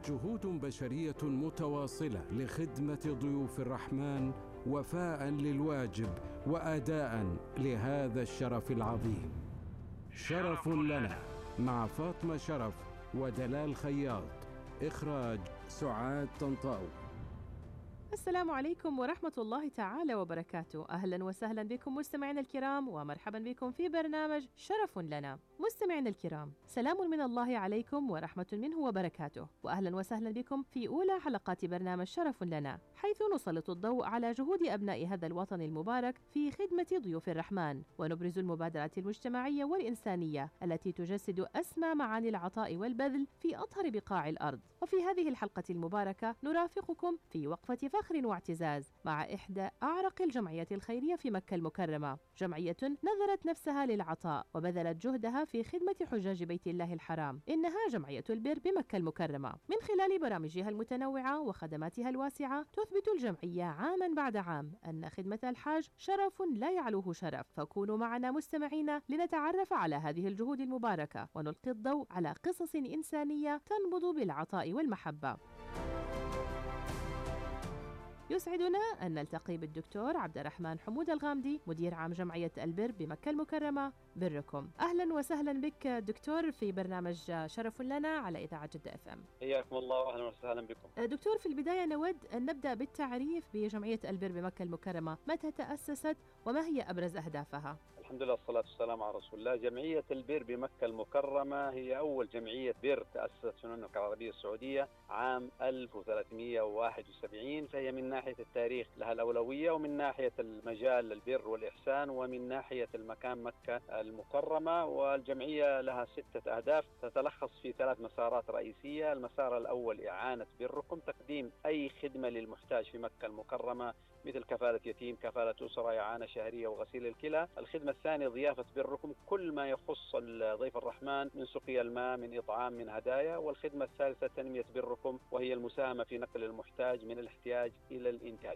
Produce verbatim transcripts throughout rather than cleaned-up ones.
جهود بشرية متواصلة لخدمة ضيوف الرحمن وفاء للواجب وأداء لهذا الشرف العظيم. شرف لنا مع فاطمة شرف ودلال خياط. إخراج سعاد طنطاوي. السلام عليكم ورحمة الله تعالى وبركاته. أهلا وسهلا بكم مستمعينا الكرام، ومرحبا بكم في برنامج شرف لنا. مستمعينا الكرام، سلام من الله عليكم ورحمة منه وبركاته، وأهلا وسهلا بكم في أولى حلقات برنامج شرف لنا، حيث نسلط الضوء على جهود أبناء هذا الوطن المبارك في خدمة ضيوف الرحمن، ونبرز المبادرات المجتمعية والإنسانية التي تجسد أسمى معاني العطاء والبذل في أطهر بقاع الأرض. وفي هذه الحلقة المباركة نرافقكم في وقفة فخر واعتزاز مع إحدى أعرق الجمعيات الخيرية في مكة المكرمة، جمعية نذرت نفسها للعطاء وبذلت جهدها في خدمة حجاج بيت الله الحرام. إنها جمعية البر بمكة المكرمة. من خلال برامجها المتنوعة وخدماتها الواسعة تثبت الجمعية عاما بعد عام أن خدمة الحاج شرف لا يعلوه شرف. فكونوا معنا مستمعين لنتعرف على هذه الجهود المباركة ونلقي الضوء على قصص إنسانية تنبض بالعطاء والمحبة. يسعدنا أن نلتقي بالدكتور عبد الرحمن حمود الغامدي، مدير عام جمعية البر بمكة المكرمة. بركم. أهلا وسهلا بك دكتور في برنامج شرف لنا على إذاعة جدة اف ام. حياكم الله وأهلا وسهلا بكم. دكتور، في البداية نود أن نبدأ بالتعريف بجمعية البر بمكة المكرمة. متى تأسست وما هي أبرز أهدافها؟ الحمد لله والصلاة والسلام على رسول الله. جمعية البر بمكة المكرمة هي أول جمعية بر تأسست في المملكة العربية السعودية عام ألف وثلاثمئة وواحد وسبعين، فهي من ناحية التاريخ لها الأولوية، ومن ناحية المجال البر والإحسان، ومن ناحية المكان مكة المكرمة. والجمعية لها ستة أهداف تتلخص في ثلاث مسارات رئيسية. المسار الأول إعانة بركم، تقديم أي خدمة للمحتاج في مكة المكرمة مثل كفالة يتيم، كفالة أسرة، إعانة شهرية وغسيل الكلى. الخدمة الثانية ضيافة بركم، كل ما يخص ضيف الرحمن من سقيا الماء، من إطعام، من هدايا. والخدمة الثالثة تنمية بركم، وهي المساهمة في نقل المحتاج من الاحتياج إلى الإنتاج.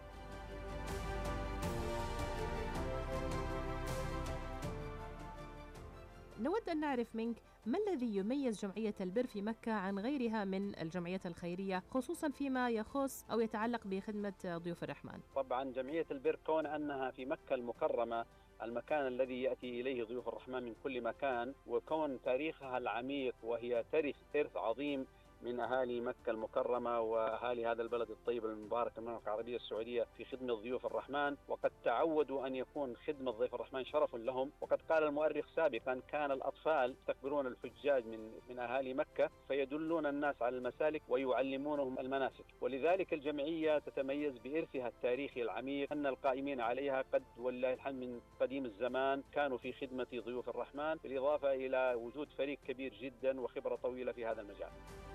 نود أن نعرف منك ما الذي يميز جمعية البر في مكة عن غيرها من الجمعيات الخيرية، خصوصا فيما يخص أو يتعلق بخدمة ضيوف الرحمن؟ طبعا جمعية البر كون أنها في مكة المكرمة، المكان الذي يأتي إليه ضيوف الرحمن من كل مكان، وكون تاريخها العميق وهي ترث إرث عظيم من أهالي مكة المكرمة وأهالي هذا البلد الطيب المبارك المملكة العربية السعودية في خدمة ضيوف الرحمن، وقد تعودوا أن يكون خدمة ضيف الرحمن شرف لهم. وقد قال المؤرخ سابقا: كان الأطفال يستقبلون الحجاج من من أهالي مكة فيدلون الناس على المسالك ويعلمونهم المناسك. ولذلك الجمعية تتميز بإرثها التاريخي العميق، أن القائمين عليها قد والله الحمد من قديم الزمان كانوا في خدمة ضيوف الرحمن، بالإضافة إلى وجود فريق كبير جدا وخبرة طويلة في هذا المجال.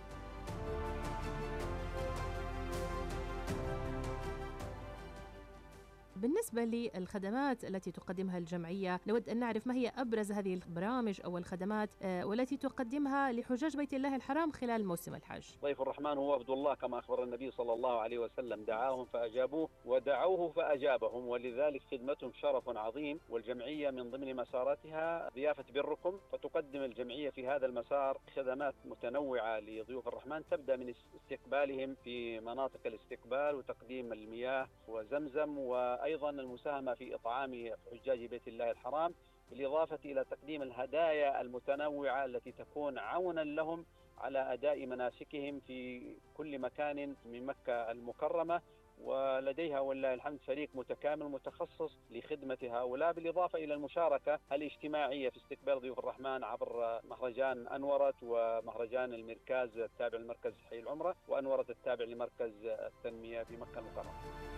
بالنسبة للخدمات التي تقدمها الجمعية، نود أن نعرف ما هي أبرز هذه البرامج أو الخدمات والتي تقدمها لحجاج بيت الله الحرام خلال موسم الحج. ضيف الرحمن هو عبد الله، كما أخبر النبي صلى الله عليه وسلم: دعاهم فأجابوه ودعوه فأجابهم، ولذلك خدمتهم شرف عظيم. والجمعية من ضمن مساراتها ضيافة بركم، فتقدم الجمعية في هذا المسار خدمات متنوعة لضيوف الرحمن، تبدأ من استقبالهم في مناطق الاستقبال وتقديم المياه وزمزم، و أيضا المساهمة في إطعام حجاج بيت الله الحرام، بالإضافة إلى تقديم الهدايا المتنوعة التي تكون عونا لهم على أداء مناسكهم في كل مكان من مكة المكرمة. ولديها والله الحمد فريق متكامل متخصص لخدمة هؤلاء، بالإضافة إلى المشاركة الاجتماعية في استقبال ضيوف الرحمن عبر مهرجان أنورت ومهرجان المركز التابع لمركز حي العمرة، وأنورت التابع لمركز التنمية في مكة المكرمة.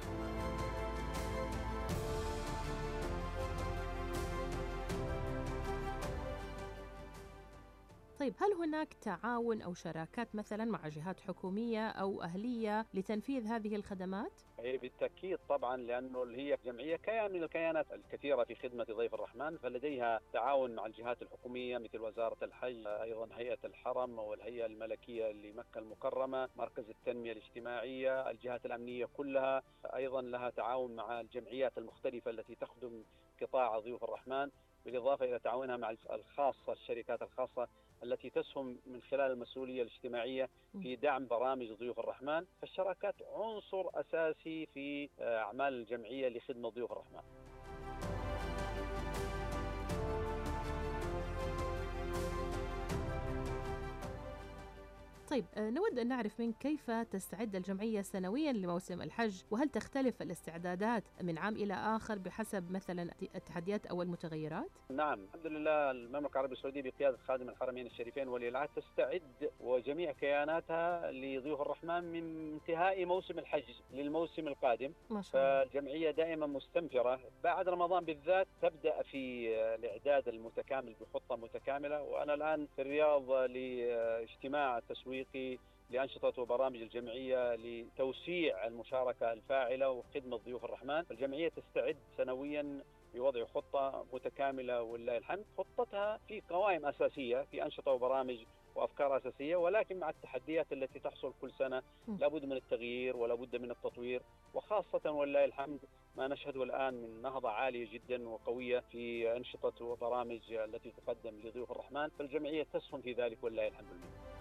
طيب، هل هناك تعاون أو شراكات مثلا مع جهات حكومية أو أهلية لتنفيذ هذه الخدمات؟ بالتأكيد طبعا، لأنه هي جمعية كيان من الكيانات الكثيرة في خدمة ضيف الرحمن، فلديها تعاون مع الجهات الحكومية مثل وزارة الحج، أيضا هيئة الحرم والهيئة الملكية لمكة المكرمة، مركز التنمية الاجتماعية، الجهات الأمنية كلها أيضا لها تعاون مع الجمعيات المختلفة التي تخدم قطاع ضيوف الرحمن، بالإضافة إلى تعاونها مع الخاصة الشركات الخاصة التي تسهم من خلال المسؤولية الاجتماعية في دعم برامج ضيوف الرحمن. فالشراكات عنصر أساسي في أعمال الجمعية لخدمة ضيوف الرحمن. طيب نود أن نعرف منك كيف تستعد الجمعية سنويا لموسم الحج، وهل تختلف الاستعدادات من عام إلى آخر بحسب مثلا التحديات أو المتغيرات؟ نعم، الحمد لله المملكة العربية السعودية بقيادة خادم الحرمين الشريفين ولي العهد تستعد وجميع كياناتها لضيوف الرحمن من انتهاء موسم الحج للموسم القادم. ما شاء الله. فالجمعية دائما مستنفرة بعد رمضان بالذات، تبدأ في الإعداد المتكامل بخطة متكاملة. وأنا الآن في الرياض لاجتماع تسويقي لأنشطة وبرامج الجمعية لتوسيع المشاركة الفاعلة وخدمة ضيوف الرحمن. الجمعية تستعد سنويا بوضع خطة متكاملة ولله الحمد. خطتها في قوائم أساسية، في أنشطة وبرامج وأفكار أساسية، ولكن مع التحديات التي تحصل كل سنة لابد من التغيير ولابد من التطوير، وخاصة ولله الحمد ما نشهده الآن من نهضة عالية جدا وقوية في أنشطة وبرامج التي تقدم لضيوف الرحمن. فالجمعية تسهم في ذلك ولله الحمد لله.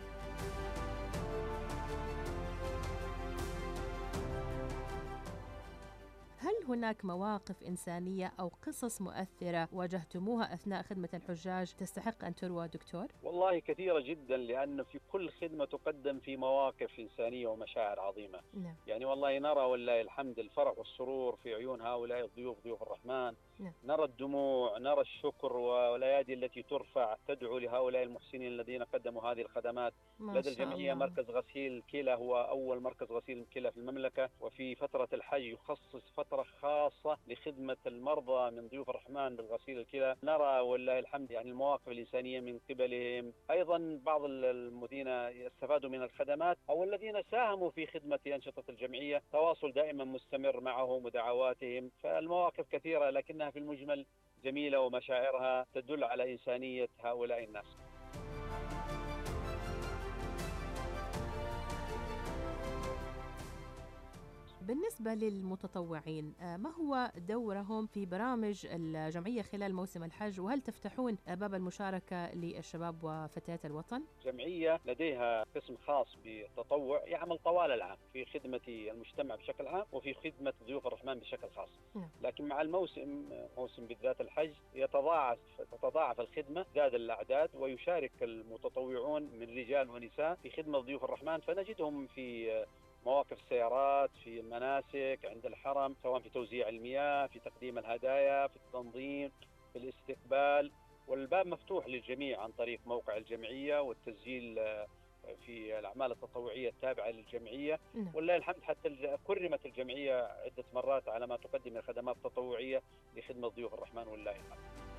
هل هناك مواقف إنسانية أو قصص مؤثرة واجهتموها أثناء خدمة الحجاج تستحق أن تروى دكتور؟ والله كثيرة جدا، لأن في كل خدمة تقدم في مواقف إنسانية ومشاعر عظيمة. نعم. يعني والله نرى ولله الحمد الفرح والسرور في عيون هؤلاء الضيوف ضيوف الرحمن. نعم. نرى الدموع، نرى الشكر والأيادي التي ترفع تدعو لهؤلاء المحسنين الذين قدموا هذه الخدمات. لدى الجمعية مركز غسيل كلى هو أول مركز غسيل كلى في المملكة، وفي فترة الحج يخصص فترة خاصة لخدمة المرضى من ضيوف الرحمن بالغسيل الكلى. نرى والله الحمد يعني المواقف الإنسانية من قبلهم. أيضا بعض الذين استفادوا من الخدمات أو الذين ساهموا في خدمة أنشطة الجمعية تواصل دائما مستمر معهم ودعواتهم. فالمواقف كثيرة لكنها في المجمل جميلة ومشاعرها تدل على إنسانية هؤلاء الناس. بالنسبة للمتطوعين، ما هو دورهم في برامج الجمعية خلال موسم الحج، وهل تفتحون باب المشاركة للشباب وفتيات الوطن؟ الجمعية لديها قسم خاص بالتطوع يعمل طوال العام في خدمة المجتمع بشكل عام وفي خدمة ضيوف الرحمن بشكل خاص. م. لكن مع الموسم موسم بالذات الحج يتضاعف تتضاعف الخدمة، زاد الأعداد ويشارك المتطوعون من رجال ونساء في خدمة ضيوف الرحمن. فنجدهم في مواقف السيارات، في المناسك عند الحرم، سواء في توزيع المياه، في تقديم الهدايا، في التنظيم، في الاستقبال. والباب مفتوح للجميع عن طريق موقع الجمعية والتسجيل في الأعمال التطوعية التابعة للجمعية. والله الحمد حتى كرمت الجمعية عدة مرات على ما تقدم من خدمات تطوعية لخدمة ضيوف الرحمن والله الحمد.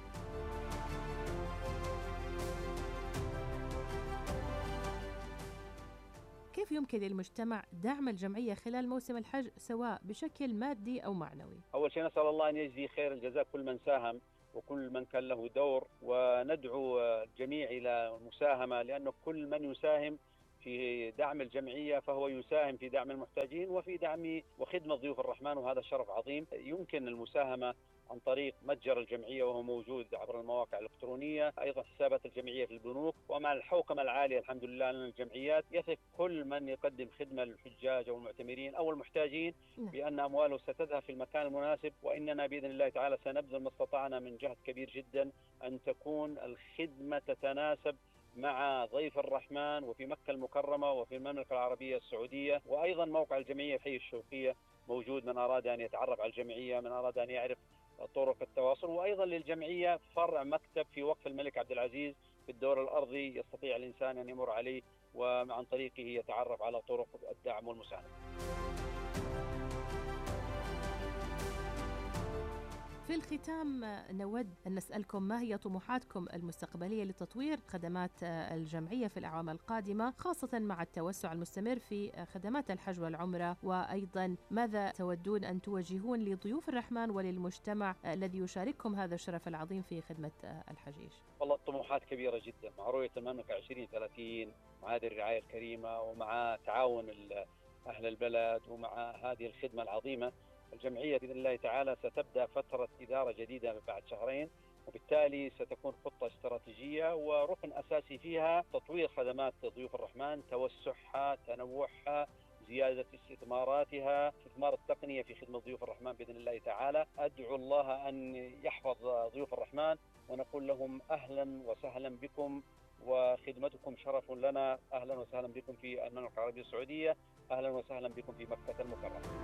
كيف يمكن للمجتمع دعم الجمعية خلال موسم الحج سواء بشكل مادي أو معنوي؟ أول شيء نسأل الله أن يجزي خير الجزاء كل من ساهم وكل من كان له دور، وندعو الجميع إلى المساهمة، لأنه كل من يساهم في دعم الجمعية فهو يساهم في دعم المحتاجين وفي دعم وخدمة ضيوف الرحمن، وهذا شرف عظيم. يمكن المساهمة عن طريق متجر الجمعية وهو موجود عبر المواقع الإلكترونية، أيضا حسابات الجمعية في البنوك. ومع الحوكمة العالية الحمد لله أن الجمعيات يثق كل من يقدم خدمة للحجاج أو المعتمرين أو المحتاجين بأن أمواله ستذهب في المكان المناسب، وإننا بإذن الله تعالى سنبذل ما استطعنا من جهد كبير جدا أن تكون الخدمة تتناسب مع ضيف الرحمن وفي مكة المكرمة وفي المملكة العربية السعودية. وأيضا موقع الجمعية حي الشوقية موجود، من أراد أن يتعرف على الجمعية، من أراد أن يعرف طرق التواصل. وأيضا للجمعية فرع مكتب في وقف الملك عبد العزيز في الدور الأرضي يستطيع الإنسان أن يمر عليه وعن طريقه يتعرف على طرق الدعم والمساعدة. في الختام نود أن نسألكم ما هي طموحاتكم المستقبلية لتطوير خدمات الجمعية في الأعوام القادمة، خاصة مع التوسع المستمر في خدمات الحج والعمرة، وأيضا ماذا تودون أن توجهون لضيوف الرحمن وللمجتمع الذي يشارككم هذا الشرف العظيم في خدمة الحجيج؟ والله الطموحات كبيرة جدا مع رؤية المملكة عشرين ثلاثين، مع هذه الرعاية الكريمة ومع تعاون أهل البلد ومع هذه الخدمة العظيمة. الجمعية بإذن الله تعالى ستبدأ فترة إدارة جديدة بعد شهرين وبالتالي ستكون خطة استراتيجية وركن أساسي فيها تطوير خدمات ضيوف الرحمن، توسعها، تنوعها، زيادة استثماراتها، استثمار التقنية في خدمة ضيوف الرحمن بإذن الله تعالى. أدعو الله أن يحفظ ضيوف الرحمن ونقول لهم أهلا وسهلا بكم، وخدمتكم شرف لنا. أهلا وسهلا بكم في المملكة العربية السعودية، أهلا وسهلا بكم في مكة المكرمة.